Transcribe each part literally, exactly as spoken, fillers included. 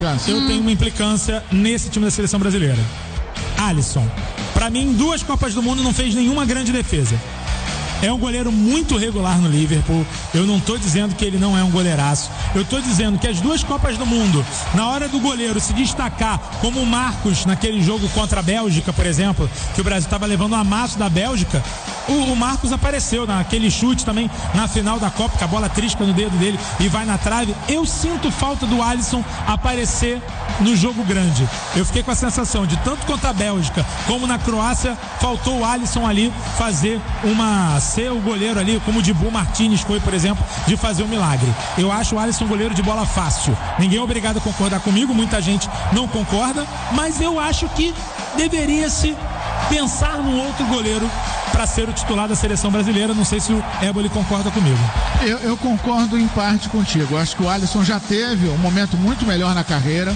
Eu hum. tenho uma implicância nesse time da seleção brasileira. Alisson, pra mim, em duas Copas do Mundo não fez nenhuma grande defesa. É um goleiro muito regular no Liverpool. Eu não tô dizendo que ele não é um goleiraço. Eu tô dizendo que as duas Copas do Mundo, na hora do goleiro se destacar, como o Marcos naquele jogo contra a Bélgica, por exemplo, que o Brasil estava levando um amasso da Bélgica, o, o Marcos apareceu naquele chute também na final da Copa, que a bola trisca no dedo dele e vai na trave. Eu sinto falta do Alisson aparecer no jogo grande. Eu fiquei com a sensação de, tanto contra a Bélgica como na Croácia, faltou o Alisson ali fazer uma... ser o goleiro ali, como o Dibu Martínez foi, por exemplo, de fazer um milagre. Eu acho o Alisson um goleiro de bola fácil. Ninguém é obrigado a concordar comigo, muita gente não concorda, mas eu acho que deveria-se pensar num outro goleiro para ser o titular da seleção brasileira. Não sei se o Éboli concorda comigo. Eu, eu concordo em parte contigo. Eu acho que o Alisson já teve um momento muito melhor na carreira.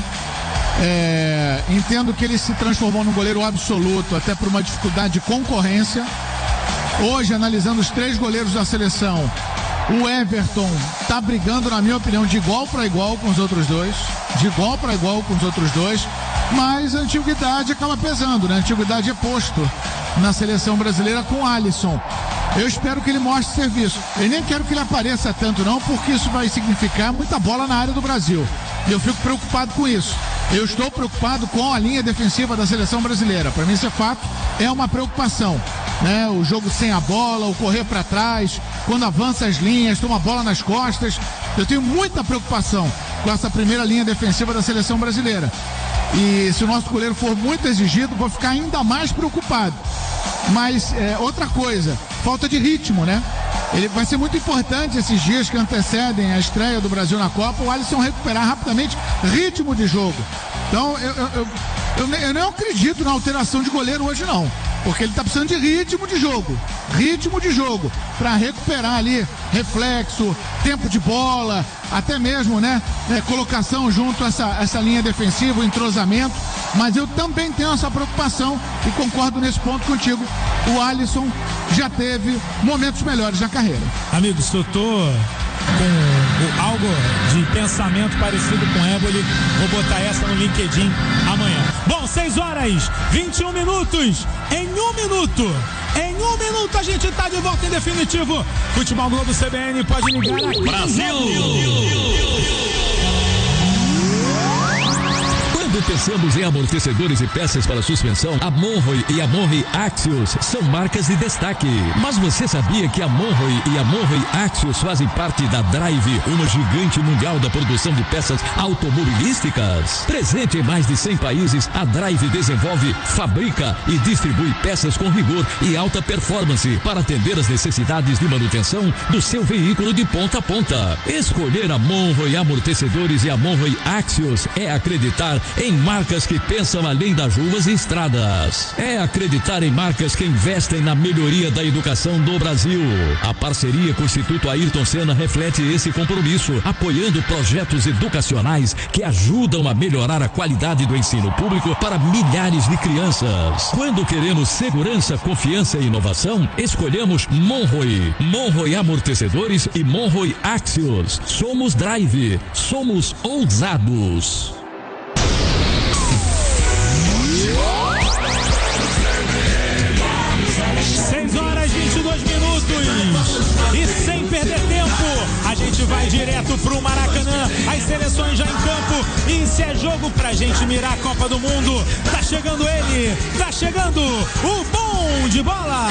É, entendo que ele se transformou num goleiro absoluto, até por uma dificuldade de concorrência. Hoje, analisando os três goleiros da seleção, o Everton tá brigando, na minha opinião, de igual para igual com os outros dois. De igual para igual com os outros dois. Mas a antiguidade acaba pesando, né? A antiguidade é posto na seleção brasileira com o Alisson. Eu espero que ele mostre serviço. Eu nem quero que ele apareça tanto não, porque isso vai significar muita bola na área do Brasil. E eu fico preocupado com isso. Eu estou preocupado com a linha defensiva da seleção brasileira. Para mim, isso é fato, é uma preocupação. Né? O jogo sem a bola, o correr para trás, quando avança as linhas, toma a bola nas costas. Eu tenho muita preocupação com essa primeira linha defensiva da seleção brasileira. E se o nosso goleiro for muito exigido, vou ficar ainda mais preocupado. Mas é, outra coisa, falta de ritmo, né? Ele vai ser muito importante esses dias que antecedem a estreia do Brasil na Copa, o Alisson recuperar rapidamente ritmo de jogo. Então, eu, eu, eu, eu, eu não acredito na alteração de goleiro hoje, não. Porque ele está precisando de ritmo de jogo. Ritmo de jogo. Para recuperar ali reflexo, tempo de bola, até mesmo, né? É, colocação junto a essa, essa linha defensiva, o entrosamento. Mas eu também tenho essa preocupação e concordo nesse ponto contigo. O Alisson já teve momentos melhores na carreira. Amigos, eu tô com algo de pensamento parecido com Éboli, vou botar essa no LinkedIn amanhã. Bom, seis horas, vinte e um minutos. Em um minuto, em um minuto a gente tá de volta em definitivo. Futebol Globo C B N, pode ligar aqui. Brasil! Quando pensamos em amortecedores e peças para suspensão, a Monroe e a Monroe Axios são marcas de destaque. Mas você sabia que a Monroe e a Monroe Axios fazem parte da Drive, uma gigante mundial da produção de peças automobilísticas? Presente em mais de cem países, a Drive desenvolve, fabrica e distribui peças com rigor e alta performance para atender as necessidades de manutenção do seu veículo de ponta a ponta. Escolher a Monroe Amortecedores e a Monroe Axios é acreditar em marcas que pensam além das ruas e estradas. É acreditar em marcas que investem na melhoria da educação do Brasil. A parceria com o Instituto Ayrton Senna reflete esse compromisso, apoiando projetos educacionais que ajudam a melhorar a qualidade do ensino público para milhares de crianças. Quando queremos segurança, confiança e inovação, escolhemos Monroe. Monroe Amortecedores e Monroe Axios. Somos Drive. Somos ousados. seis horas e vinte e dois minutos. E sem perder tempo, a gente vai direto pro Maracanã. As seleções já em campo. E se é jogo pra gente mirar a Copa do Mundo, tá chegando ele, tá chegando o bom de bola.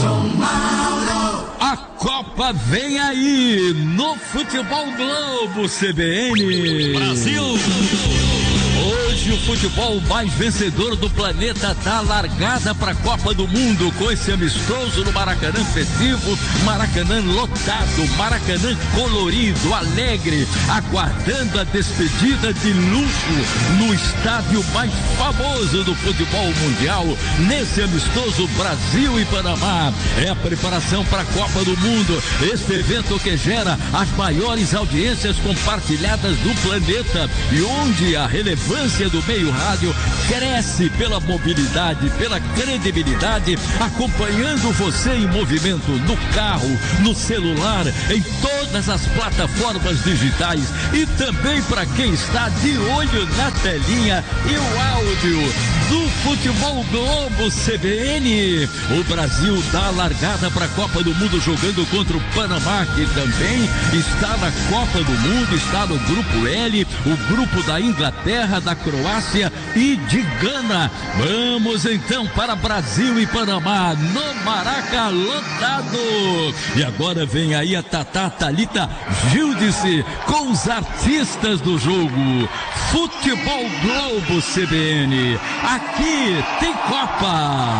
A Copa vem aí no Futebol Globo C B N. Brasil! Hoje o futebol mais vencedor do planeta dá largada para a Copa do Mundo com esse amistoso no Maracanã festivo, Maracanã lotado, Maracanã colorido, alegre, aguardando a despedida de luxo no estádio mais famoso do futebol mundial, nesse amistoso Brasil e Panamá. É a preparação para a Copa do Mundo, este evento que gera as maiores audiências compartilhadas do planeta e onde a relevância do meio rádio cresce pela mobilidade, pela credibilidade, acompanhando você em movimento no carro, no celular, em todas as plataformas digitais e também para quem está de olho na telinha e o áudio do Futebol Globo C B N. O Brasil dá a largada para a Copa do Mundo jogando contra o Panamá, que também está na Copa do Mundo, está no grupo L, o grupo da Inglaterra, da Croácia e de Gana. Vamos então para Brasil e Panamá no Maraca lotado. E agora vem aí a Tatá Thalita Gildice com os artistas do jogo. Futebol Globo C B N. Aqui tem Copa.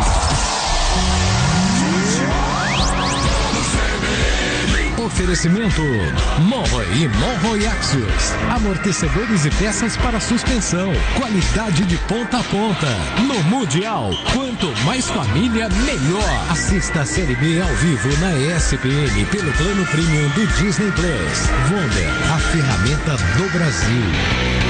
Oferecimento Monroe e Monroe Axios, amortecedores e peças para suspensão, qualidade de ponta a ponta. No Mundial, quanto mais família, melhor. Assista a Série B ao vivo na E S P N pelo plano premium do Disney Plus. Wonder, a ferramenta do Brasil.